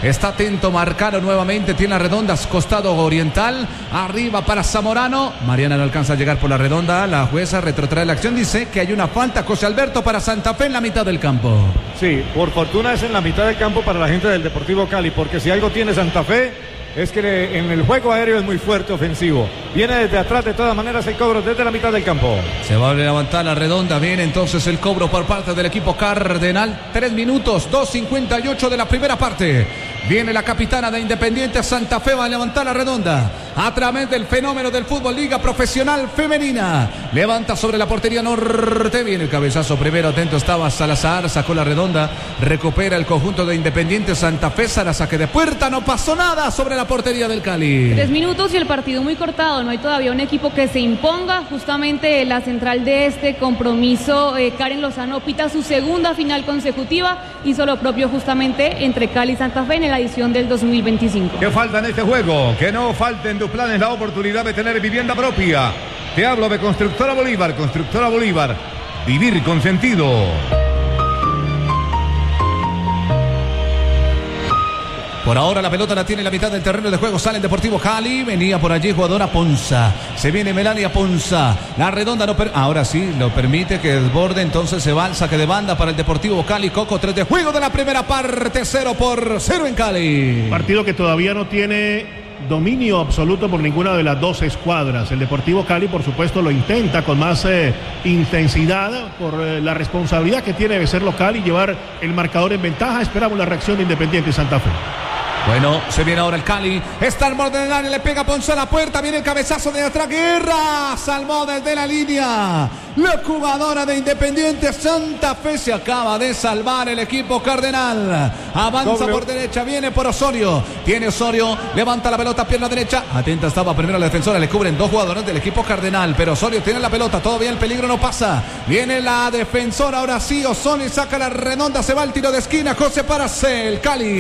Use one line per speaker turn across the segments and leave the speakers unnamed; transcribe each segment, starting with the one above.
Está atento Marcano nuevamente. Tiene las redondas, costado oriental. Arriba para Zamorano. Mariana no alcanza a llegar por la redonda. La jueza retrotrae la acción. Dice que hay una falta, José Alberto, para Santa Fe en la mitad del campo.
Sí, por fortuna es en la mitad del campo para la gente del Deportivo Cali, porque si algo tiene Santa Fe es que en el juego aéreo es muy fuerte, ofensivo. Viene desde atrás, de todas maneras, el cobro desde la mitad del campo.
Se va a levantar la redonda. Viene entonces el cobro por parte del equipo cardenal. 3 minutos, 2:58 de la primera parte. Viene la capitana de Independiente Santa Fe. Va a levantar la redonda a través del fenómeno del fútbol, Liga Profesional Femenina. Levanta sobre la portería norte. Viene el cabezazo primero. Atento estaba Salazar. Sacó la redonda. Recupera el conjunto de Independiente Santa Fe. Sara, saque de puerta. No pasó nada sobre la portería del Cali.
3 minutos y el partido muy cortado. No hay todavía un equipo que se imponga. Justamente la central de este compromiso, Karen Lozano, pita su segunda final consecutiva. Hizo lo propio justamente entre Cali y Santa Fe en la edición del 2025.
¿Qué falta en este juego? Que no falte en tus planes la oportunidad de tener vivienda propia. Te hablo de Constructora Bolívar. Constructora Bolívar. Vivir con sentido.
Por ahora la pelota la tiene en la mitad del terreno de juego. Sale el Deportivo Cali. Venía por allí jugadora Ponza. Se viene Melania Ponza. La redonda no ahora sí lo permite que desborde. Entonces se va al saque de banda para el Deportivo Cali. Coco, 3 de juego de la primera parte. 0-0 en Cali.
Partido que todavía no tiene dominio absoluto por ninguna de las dos escuadras. El Deportivo Cali, por supuesto, lo intenta con más intensidad por la responsabilidad que tiene de ser local y llevar el marcador en ventaja. Esperamos la reacción de Independiente Santa Fe.
Bueno, se viene ahora el Cali. Está al borde del área, le pega Ponce a la puerta. Viene el cabezazo de atrás. Guerra salvó desde la línea. La jugadora de Independiente Santa Fe. Se acaba de salvar el equipo cardenal. Avanza por derecha, viene por Osorio. Tiene Osorio, levanta la pelota, pierna derecha. Atenta estaba primero la defensora. Le cubren 2 jugadores del equipo cardenal. Pero Osorio tiene la pelota, todavía el peligro no pasa. Viene la defensora, ahora sí. Osorio saca la redonda, se va al tiro de esquina. José Paracel, el Cali.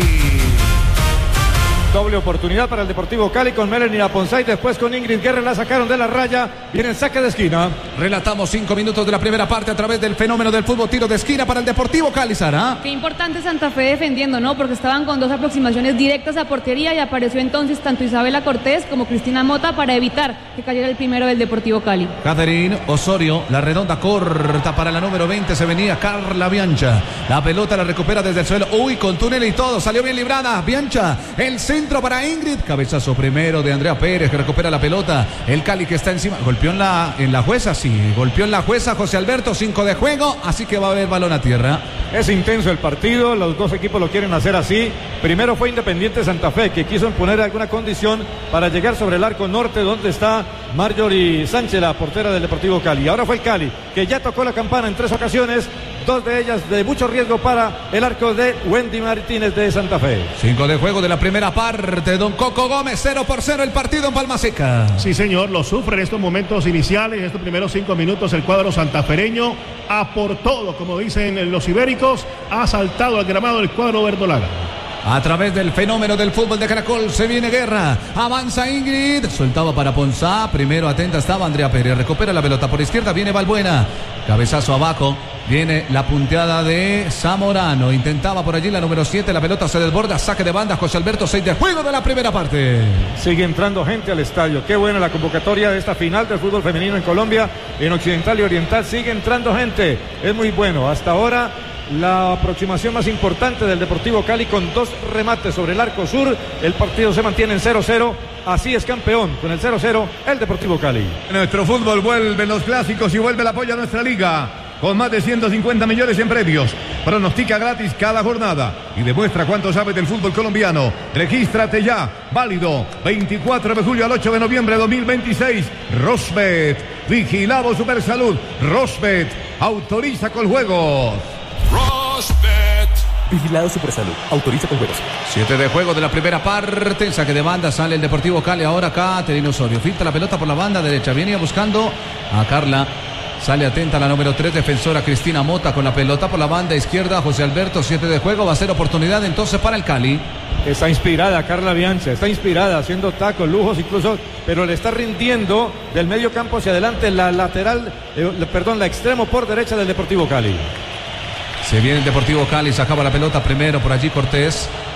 Doble oportunidad para el Deportivo Cali con Melanie Aponzay, después con Ingrid Guerra, la sacaron de la raya. Viene el saque de esquina.
Relatamos 5 minutos de la primera parte a través del fenómeno del fútbol. Tiro de esquina para el Deportivo Cali, Sara.
Qué importante Santa Fe defendiendo, ¿no? Porque estaban con 2 aproximaciones directas a portería y apareció entonces tanto Isabela Cortés como Cristina Mota para evitar que cayera el primero del Deportivo Cali.
Catherine Osorio, la redonda corta para la número 20. Se venía Carla Biancha. La pelota la recupera desde el suelo. Uy, con túnel y todo. Salió bien librada Biancha. El centro para Ingrid. Cabezazo primero de Andrea Pérez, que recupera la pelota. El Cali que está encima. Golpeó en la jueza, sí. Golpeó en la jueza José Alberto. 5 de juego. Así que va a haber balón a tierra.
Es intenso el partido. Los dos equipos lo quieren hacer así. Primero fue Independiente Santa Fe, que quiso imponer alguna condición para llegar sobre el arco norte, donde está Marjorie Sánchez, la portera del Deportivo Cali. Ahora fue el Cali, que ya tocó la campana en 3 ocasiones. 2 de ellas de mucho riesgo para el arco de Wendy Martínez de Santa Fe.
5 de juego de la primera parte. Don Coco Gómez, 0-0 el partido en Palma Seca.
Sí, señor, lo sufre en estos momentos iniciales, en estos primeros 5 minutos el cuadro santafereño. A por todo, como dicen los ibéricos, ha saltado al gramado el cuadro verdolaga.
A través del fenómeno del fútbol de Caracol se viene Guerra. Avanza Ingrid. Soltaba para Ponzá. Primero atenta estaba Andrea Pérez. Recupera la pelota por izquierda. Viene Balbuena. Cabezazo abajo. Viene la punteada de Zamorano. Intentaba por allí la número 7. La pelota se desborda. Saque de banda. José Alberto, 6 de juego de la primera parte.
Sigue entrando gente al estadio. Qué buena la convocatoria de esta final del fútbol femenino en Colombia. En Occidental y Oriental sigue entrando gente. Es muy bueno. Hasta ahora la aproximación más importante del Deportivo Cali con 2 remates sobre el arco sur. El partido se mantiene en 0-0. Así es campeón con el 0-0 el Deportivo Cali.
En nuestro fútbol vuelven los clásicos y vuelve el apoyo a nuestra liga. Con más de 150 millones en premios. Pronostica gratis cada jornada y demuestra cuánto sabes del fútbol colombiano. Regístrate ya. Válido 24 de julio al 8 de noviembre de 2026. Rosbet. Vigilado Supersalud. Rosbet. Autoriza con juegos.
Rosbet. Vigilado Supersalud. Autoriza con juegos.
7 de juego de la primera parte. El saque de banda. Sale el Deportivo Cali. Ahora Caterina Osorio. Filtra la pelota por la banda derecha. Viene buscando a Carla. Sale atenta la número 3, defensora Cristina Mota con la pelota por la banda izquierda. José Alberto, 7 de juego. Va a ser oportunidad entonces para el Cali.
Está inspirada Carla Biancha, está inspirada, haciendo tacos, lujos incluso, pero le está rindiendo del medio campo hacia adelante la la extremo por derecha del Deportivo Cali.
Se viene el Deportivo Cali, sacaba la pelota primero por allí Cortés.